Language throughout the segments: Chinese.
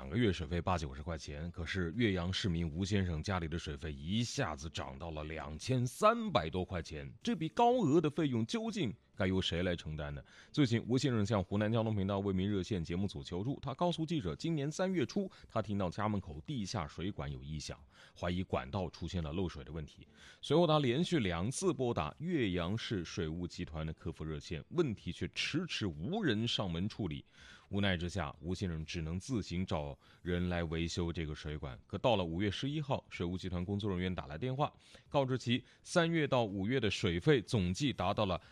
2个月水费80-90块钱，可是岳阳市民吴先生家里的水费一下子涨到了2300多块钱，这笔高额的费用究竟该由谁来承担呢？最近吴先生向湖南交通频道为民热线节目组求助，他告诉记者，今年3月初他听到家门口地下水管有异响，怀疑管道出现了漏水的问题。随后他连续2次拨打岳阳市水务集团的客服热线，问题却迟迟无人上门处理。无奈之下，吴先生只能自行找人来维修这个水管。可到了5月11号，水务集团工作人员打来电话，告知其3月到5月的水费总计达到了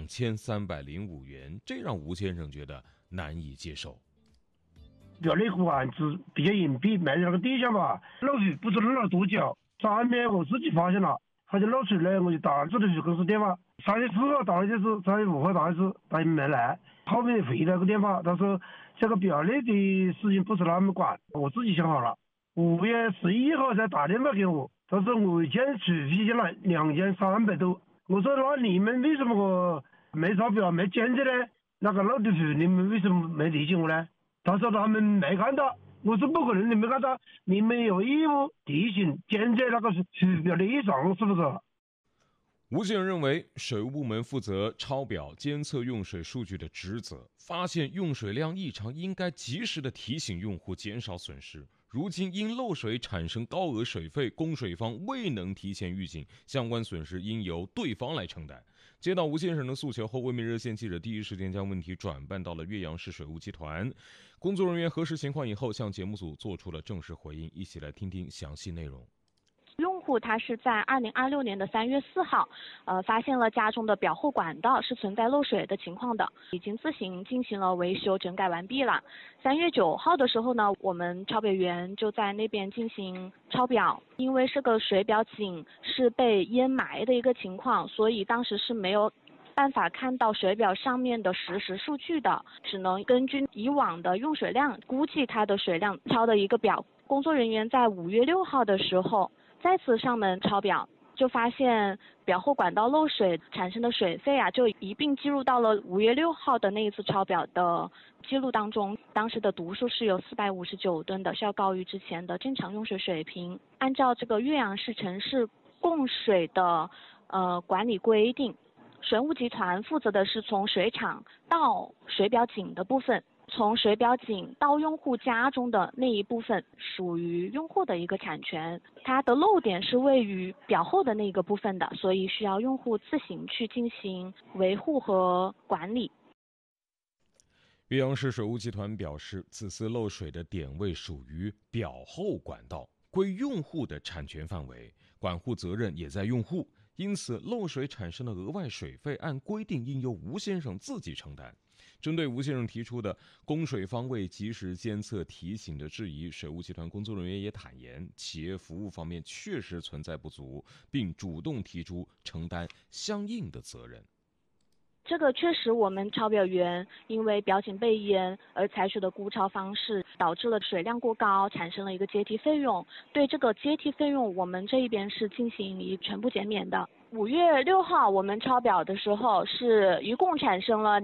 2305元，这让吴先生觉得难以接受。 表内管子比较隐蔽，埋在那个地下嘛，漏水不知道漏了多久。3月我自己发现了，它就漏水了，我就打这里水公司电话。3月4号打了一次，3月5号打一次，他也没来。后面回了个电话，他说这个表内的事情不是他们管，我自己想好了。5月11号才打电话给我，他说我欠水费了2300多。我说那你们为什么我没抄表没监测呢？那个漏的水你们为什么没提醒我呢？他说他们没看到。我说不可能，你没看到，你们有义务提醒监测那个水表的异常，是不是？ 吴先生认为，水务部门负责抄表监测用水数据的职责，发现用水量异常应该及时的提醒用户减少损失。如今因漏水产生高额水费，供水方未能提前预警，相关损失应由对方来承担。接到吴先生的诉求后，为民热线记者第一时间将问题转办到了岳阳市水务集团。工作人员核实情况以后，向节目组做出了正式回应，一起来听听详细内容。 用户他是在2026年的3月4号，发现了家中的表后管道是存在漏水的情况的，已经自行进行了维修整改完毕了。3月9号的时候呢，我们抄表员就在那边进行抄表，因为这个水表井是被淹埋的一个情况，所以当时是没有办法看到水表上面的实时数据的，只能根据以往的用水量估计它的水量抄的一个表。工作人员在5月6号的时候再次上门抄表，就发现表后管道漏水产生的水费就一并记录到了5月6号的那一次抄表的记录当中。当时的读数是有459吨的，是要高于之前的正常用水水平。按照这个岳阳市城市供水的管理规定，水务集团负责的是从水厂到水表井的部分，从水表井到用户家中的那一部分属于用户的一个产权，它的漏点是位于表后的那个部分的，所以需要用户自行去进行维护和管理。 岳阳市水务集团表示，此次漏水的点位属于表后管道，归用户的产权范围，管护责任也在用户，因此漏水产生的额外水费按规定应由吴先生自己承担。针对吴先生提出的供水方未及时监测提醒的质疑，水务集团工作人员也坦言，企业服务方面确实存在不足，并主动提出承担相应的责任。 这个确实，我们抄表员因为表井被淹而采取的估抄方式，导致了水量过高，产生了一个阶梯费用。对这个阶梯费用，我们这一边是进行全部减免的。5月6号我们抄表的时候，是一共产生了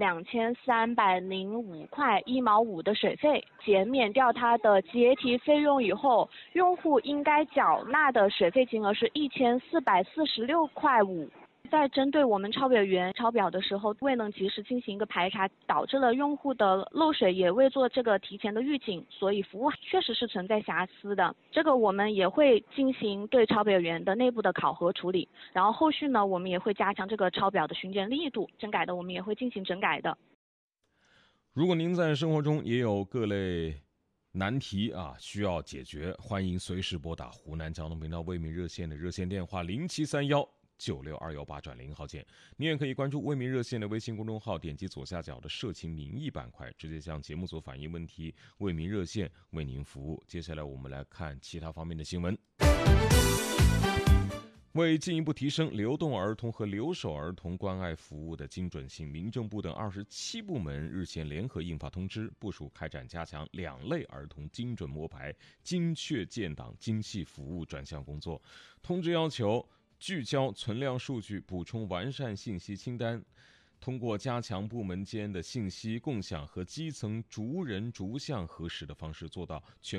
2305块1毛5的水费，减免掉它的阶梯费用以后，用户应该缴纳的水费金额是1446块5。在针对我们抄表员抄表的时候未能及时进行一个排查，导致了用户的漏水也未做这个提前的预警，所以服务确实是存在瑕疵的。这个我们也会进行对抄表员的内部的考核处理，然后后续呢，我们也会加强这个抄表的巡检力度，整改的我们也会进行整改的。 如果您在生活中也有各类难题需要解决，欢迎随时拨打湖南交通频道为民热线的热线电话0731962118-0号键。你也可以关注为民热线的微信公众号，点击左下角的社情民意板块，直接向节目组反映问题，为民热线为您服务。接下来我们来看其他方面的新闻。为进一步提升流动儿童和留守儿童关爱服务的精准性，民政部等27部门日前联合印发通知，部署开展加强2类儿童精准摸排、精确建档、精细服务专项工作。通知要求聚焦存量数据，补充完善信息清单，通过加强部门间的信息共享和基层逐人逐项核实的方式，做到全